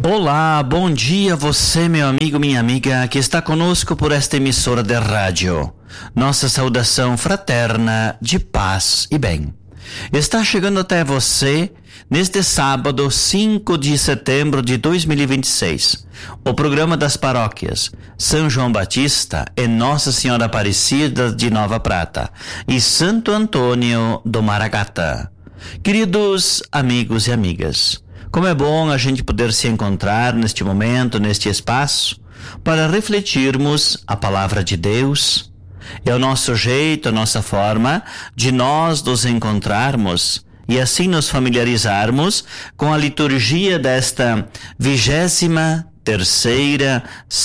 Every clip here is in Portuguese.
Olá, bom dia você, meu amigo, minha amiga, que está conosco por esta emissora de rádio. Nossa saudação fraterna de paz e bem. Está chegando até você neste sábado, 5 de setembro de 2026, o programa das paróquias São João Batista e Nossa Senhora Aparecida de Nova Prata e Santo Antônio do Maragata. Queridos amigos e amigas, como é bom a gente poder se encontrar neste momento, neste espaço, para refletirmos a palavra de Deus. É o nosso jeito, a nossa forma de nós nos encontrarmos e assim nos familiarizarmos com a liturgia desta 23ª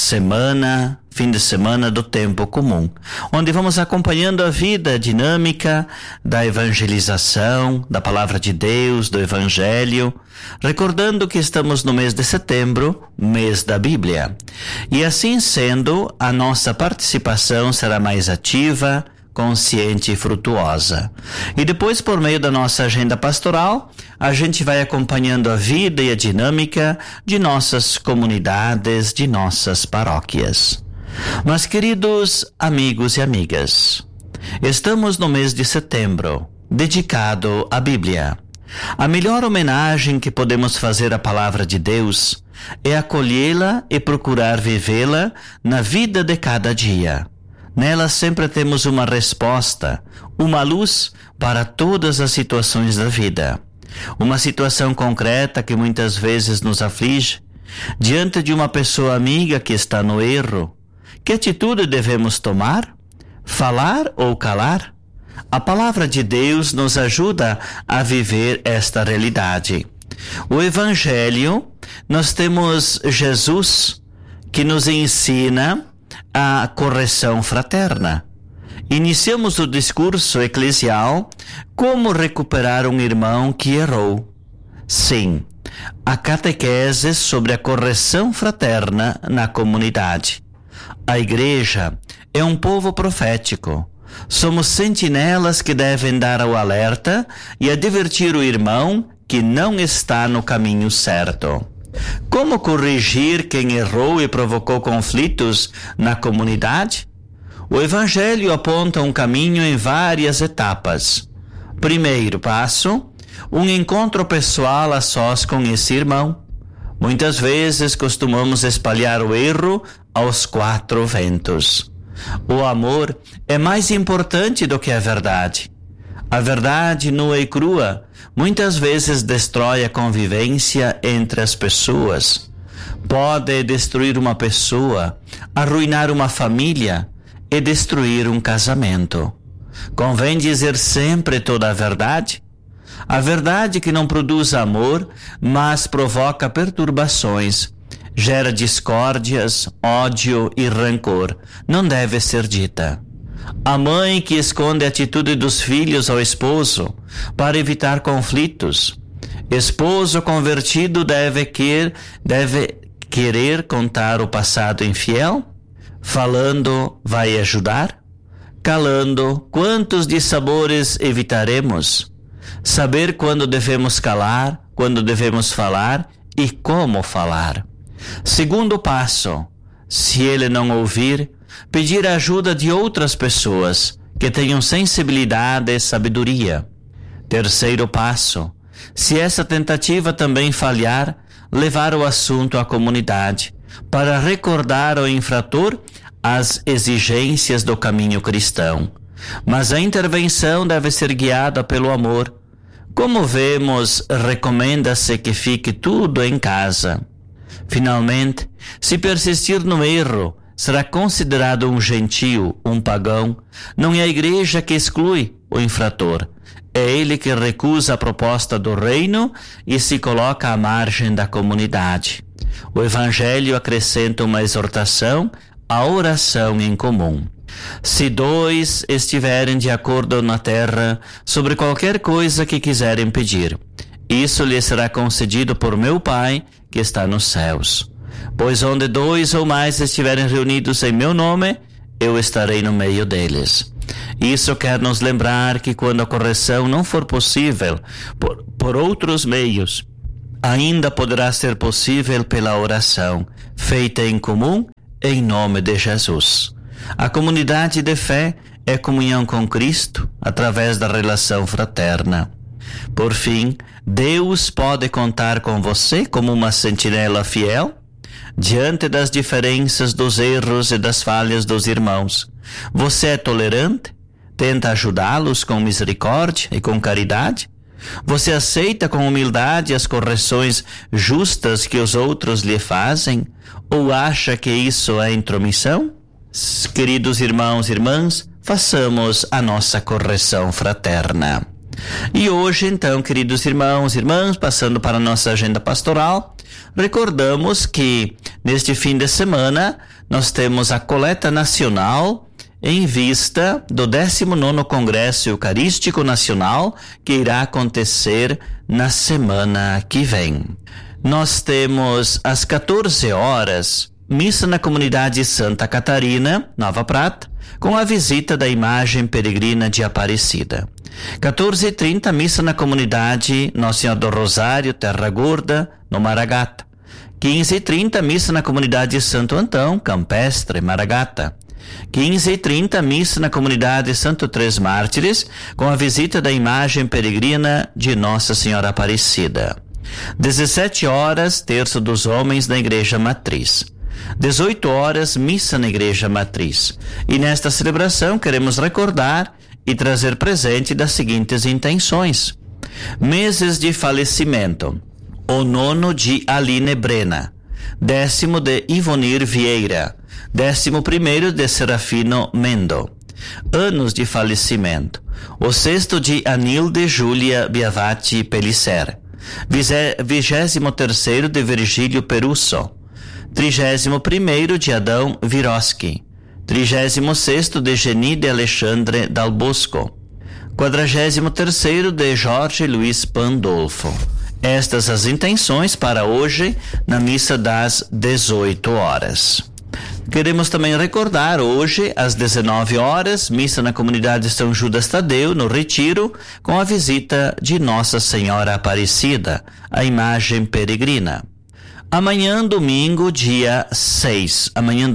semana, fim de semana do tempo comum, onde vamos acompanhando a vida dinâmica da evangelização, da palavra de Deus, do Evangelho, recordando que estamos no mês de setembro, mês da Bíblia. E assim sendo, a nossa participação será mais ativa, consciente e frutuosa. E depois, por meio da nossa agenda pastoral, a gente vai acompanhando a vida e a dinâmica de nossas comunidades, de nossas paróquias. Mas, queridos amigos e amigas, estamos no mês de setembro, dedicado à Bíblia. A melhor homenagem que podemos fazer à palavra de Deus é acolhê-la e procurar vivê-la na vida de cada dia. Nela sempre temos uma resposta, uma luz para todas as situações da vida. Uma situação concreta que muitas vezes nos aflige, diante de uma pessoa amiga que está no erro. Que atitude devemos tomar? Falar ou calar? A palavra de Deus nos ajuda a viver esta realidade. O Evangelho, nós temos Jesus que nos ensina a correção fraterna. Iniciamos o discurso eclesial como recuperar um irmão que errou. Sim, a catequese sobre a correção fraterna na comunidade. A Igreja é um povo profético. Somos sentinelas que devem dar o alerta e advertir o irmão que não está no caminho certo. Como corrigir quem errou e provocou conflitos na comunidade? O Evangelho aponta um caminho em várias etapas. Primeiro passo, um encontro pessoal a sós com esse irmão. Muitas vezes costumamos espalhar o erro aos quatro ventos. O amor é mais importante do que a verdade. A verdade nua e crua muitas vezes destrói a convivência entre as pessoas. Pode destruir uma pessoa, arruinar uma família e destruir um casamento. Convém dizer sempre toda a verdade? A verdade que não produz amor, mas provoca perturbações, gera discórdias, ódio e rancor, não deve ser dita. A mãe que esconde a atitude dos filhos ao esposo para evitar conflitos. Esposo convertido deve querer contar o passado infiel? Falando, vai ajudar? Calando, quantos dissabores evitaremos? Saber quando devemos calar, quando devemos falar e como falar. Segundo passo, se ele não ouvir, pedir a ajuda de outras pessoas que tenham sensibilidade e sabedoria. Terceiro passo, se essa tentativa também falhar, levar o assunto à comunidade para recordar ao infrator as exigências do caminho cristão. Mas a intervenção deve ser guiada pelo amor. Como vemos, recomenda-se que fique tudo em casa. Finalmente, se persistir no erro, será considerado um gentio, um pagão. Não é a Igreja que exclui o infrator. É ele que recusa a proposta do reino e se coloca à margem da comunidade. O Evangelho acrescenta uma exortação à oração em comum. Se dois estiverem de acordo na terra sobre qualquer coisa que quiserem pedir, isso lhes será concedido por meu Pai que está nos céus. Pois onde dois ou mais estiverem reunidos em meu nome, eu estarei no meio deles. Isso quer nos lembrar que quando a correção não for possível por outros meios, ainda poderá ser possível pela oração, feita em comum, em nome de Jesus. A comunidade de fé é comunhão com Cristo através da relação fraterna. Por fim, Deus pode contar com você como uma sentinela fiel diante das diferenças, dos erros e das falhas dos irmãos. Você é tolerante? Tenta ajudá-los com misericórdia e com caridade? Você aceita com humildade as correções justas que os outros lhe fazem? Ou acha que isso é intromissão? Queridos irmãos e irmãs, façamos a nossa correção fraterna. E hoje, então, queridos irmãos e irmãs, passando para a nossa agenda pastoral, recordamos que neste fim de semana nós temos a coleta nacional em vista do 19º Congresso Eucarístico Nacional, que irá acontecer na semana que vem. Nós temos às 14 horas, missa na comunidade Santa Catarina, Nova Prata, com a visita da imagem peregrina de Aparecida. 14h30, missa na comunidade Nossa Senhora do Rosário, Terra Gorda, no Maragata. 15h30, missa na comunidade Santo Antão, Campestre, Maragata. 15h30, missa na comunidade Santo Três Mártires, com a visita da imagem peregrina de Nossa Senhora Aparecida. 17 horas, terço dos homens na Igreja Matriz. 18 horas, missa na Igreja Matriz. E nesta celebração queremos recordar e trazer presente das seguintes intenções: meses de falecimento: o 9º de Aline Brena, 10º de Ivonir Vieira, 11º de Serafino Mendo. Anos de falecimento: o 6º de Anilde Júlia Biavati Pellicer, 23º de Virgílio Perusso, 31º de Adão Viroski, 36º de Geni de Alexandre Dal Bosco, 43º de Jorge Luiz Pandolfo. Estas as intenções para hoje na missa das 18 horas. Queremos também recordar hoje às 19 horas, missa na comunidade São Judas Tadeu, no Retiro, com a visita de Nossa Senhora Aparecida, a imagem peregrina. Amanhã, domingo, dia 6.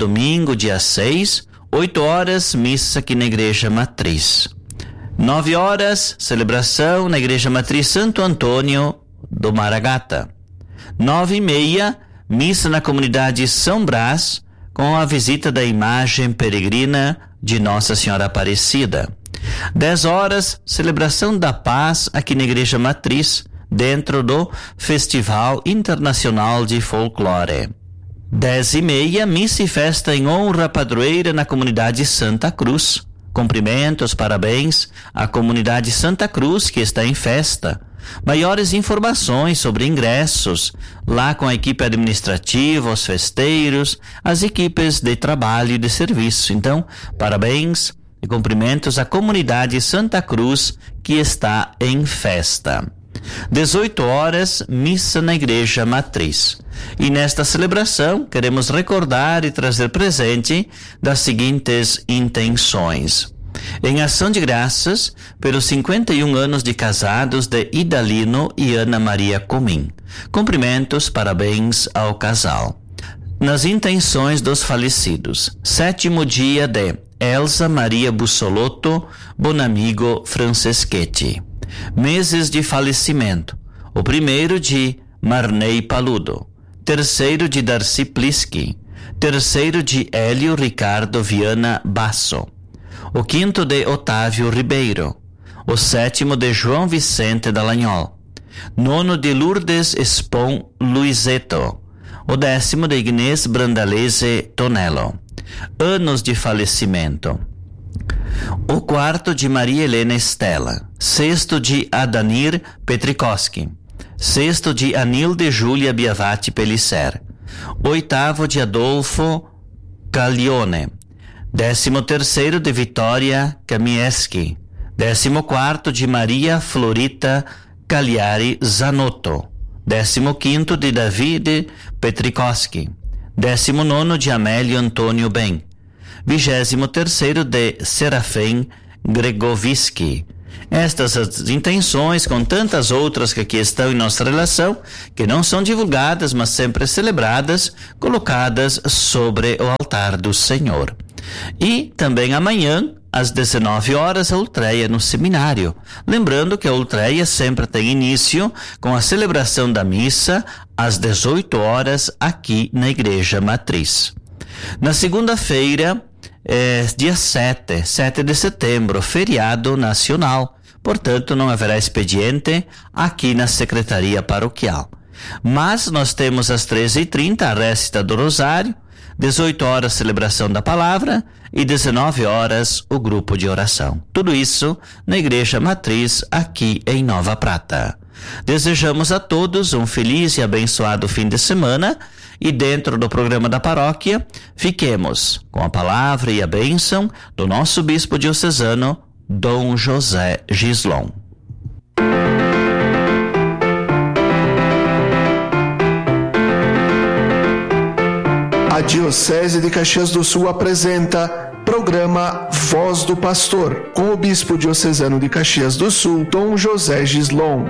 8 horas, missa aqui na Igreja Matriz. 9 horas, celebração na Igreja Matriz Santo Antônio do Maragata. 9h30, missa na comunidade São Brás, com a visita da imagem peregrina de Nossa Senhora Aparecida. 10 horas, celebração da paz aqui na Igreja Matriz, dentro do Festival Internacional de Folclore. 10h30, missa e festa em honra padroeira na comunidade Santa Cruz. Cumprimentos, parabéns à comunidade Santa Cruz, que está em festa. Maiores informações sobre ingressos, lá com a equipe administrativa, os festeiros, as equipes de trabalho e de serviço. Então, parabéns e cumprimentos à comunidade Santa Cruz, que está em festa. 18 horas, missa na Igreja Matriz. E nesta celebração, queremos recordar e trazer presente das seguintes intenções: em ação de graças pelos 51 anos de casados de Idalino e Ana Maria Comim. Cumprimentos, parabéns ao casal. Nas intenções dos falecidos: 7º dia de Elsa Maria Bussolotto Bonamigo Franceschetti. Meses de falecimento: o 1º de Marney Paludo, 3º de Darcy Pliski, 3º de Hélio Ricardo Viana Basso, o 5º de Otávio Ribeiro, o 7º de João Vicente Dallagnol, 9º de Lourdes Espon Luizetto, o 10º de Ignês Brandalese Tonello. Anos de falecimento: o 4º de Maria Helena Estela, 6º de Adanir Petrikoski, 6º de Anilde Júlia Biavati Pellicer, 8º de Adolfo Caglione, 13º de Vittoria Kamieski, 14º de Maria Florita Cagliari Zanotto, 15º de Davide Petrikoski, 19º de Amélio Antônio Ben, 23º de Serafim Gregoviski, Estas as intenções, com tantas outras que aqui estão em nossa relação, que não são divulgadas, mas sempre celebradas, colocadas sobre o altar do Senhor. E também amanhã, às 19 horas, a Ultreia no seminário. Lembrando que a Ultreia sempre tem início com a celebração da missa às 18 horas aqui na Igreja Matriz. Na segunda-feira, dia 7 de setembro, feriado nacional. Portanto, não haverá expediente aqui na Secretaria Paroquial. Mas nós temos às 13h30 a récita do Rosário, 18 horas celebração da palavra e 19 horas o grupo de oração. Tudo isso na Igreja Matriz aqui em Nova Prata. Desejamos a todos um feliz e abençoado fim de semana e dentro do programa da paróquia fiquemos com a palavra e a bênção do nosso bispo diocesano Dom José Gislon. A Diocese de Caxias do Sul apresenta programa Voz do Pastor, com o bispo diocesano de Caxias do Sul, Dom José Gislon.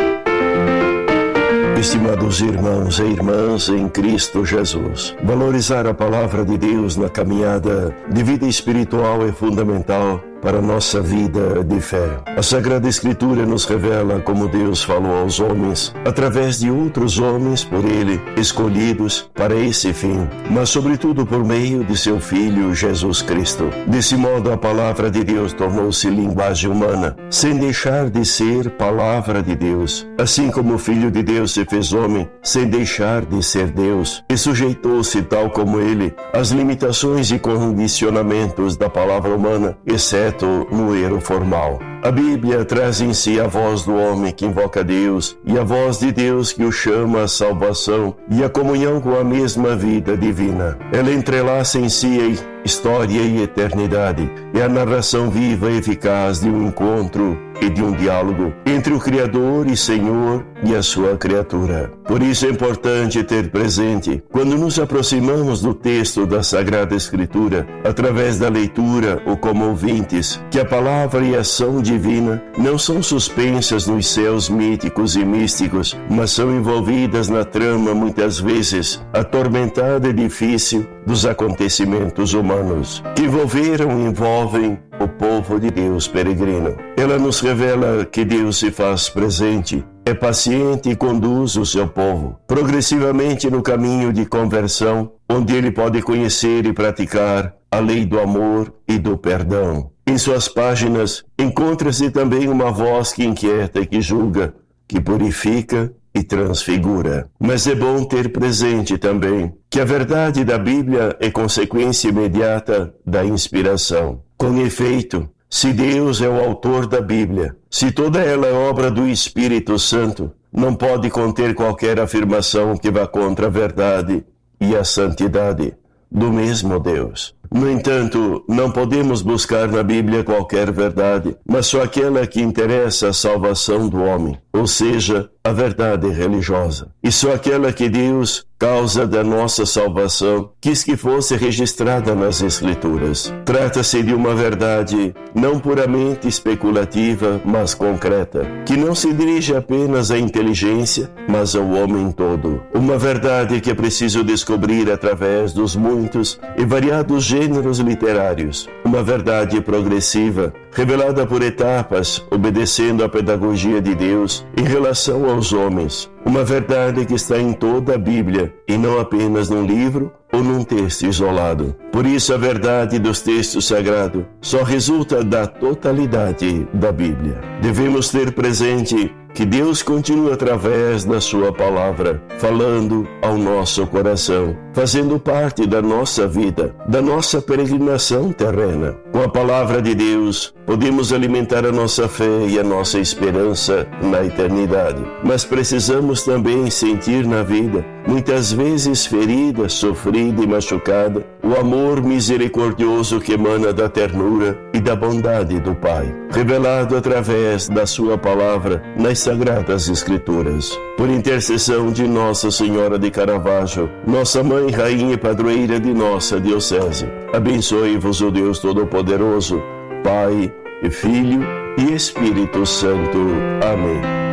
Estimados irmãos e irmãs em Cristo Jesus, valorizar a palavra de Deus na caminhada de vida espiritual é fundamental para a nossa vida de fé. A Sagrada Escritura nos revela como Deus falou aos homens, através de outros homens por Ele escolhidos para esse fim, mas sobretudo por meio de seu Filho Jesus Cristo. Desse modo, a palavra de Deus tornou-se linguagem humana, sem deixar de ser palavra de Deus. Assim como o Filho de Deus se fez homem, sem deixar de ser Deus, e sujeitou-se, tal como Ele, às limitações e condicionamentos da palavra humana, exceto no erro formal. A Bíblia traz em si a voz do homem que invoca Deus e a voz de Deus que o chama à salvação e a comunhão com a mesma vida divina. Ela entrelaça em si história e eternidade. É a narração viva e eficaz de um encontro e de um diálogo entre o Criador e Senhor e a sua criatura. Por isso é importante ter presente, quando nos aproximamos do texto da Sagrada Escritura, através da leitura ou como ouvintes, que a palavra e a ação divina não são suspensas nos céus míticos e místicos, mas são envolvidas na trama, muitas vezes atormentada e difícil, dos acontecimentos humanos, que envolveram e envolvem o povo de Deus peregrino. Ela nos revela que Deus se faz presente, é paciente e conduz o seu povo progressivamente no caminho de conversão, onde ele pode conhecer e praticar a lei do amor e do perdão. Em suas páginas encontra-se também uma voz que inquieta e que julga, que purifica e transfigura. Mas é bom ter presente também que a verdade da Bíblia é consequência imediata da inspiração. Com efeito, se Deus é o autor da Bíblia, se toda ela é obra do Espírito Santo, não pode conter qualquer afirmação que vá contra a verdade e a santidade do mesmo Deus. No entanto, não podemos buscar na Bíblia qualquer verdade, mas só aquela que interessa à salvação do homem, ou seja, a verdade religiosa. E só aquela que Deus, causa da nossa salvação, quis que fosse registrada nas Escrituras. Trata-se de uma verdade não puramente especulativa, mas concreta, que não se dirige apenas à inteligência, mas ao homem todo. Uma verdade que é preciso descobrir através dos muitos e variados gêneros literários. Uma verdade progressiva, revelada por etapas, obedecendo à pedagogia de Deus em relação aos homens. Uma verdade que está em toda a Bíblia e não apenas num livro ou num texto isolado. Por isso, a verdade dos textos sagrados só resulta da totalidade da Bíblia. Devemos ter presente que Deus continua através da sua palavra, falando ao nosso coração, fazendo parte da nossa vida, da nossa peregrinação terrena. Com a palavra de Deus, podemos alimentar a nossa fé e a nossa esperança na eternidade. Mas precisamos também sentir na vida, muitas vezes ferida, sofrida e machucada, o amor misericordioso que emana da ternura e da bondade do Pai, revelado através da sua palavra nas Sagradas Escrituras. Por intercessão de Nossa Senhora de Caravaggio, nossa Mãe, Rainha e Padroeira de nossa Diocese, abençoe-vos o Deus Todo-Poderoso, Pai e Filho e Espírito Santo. Amém.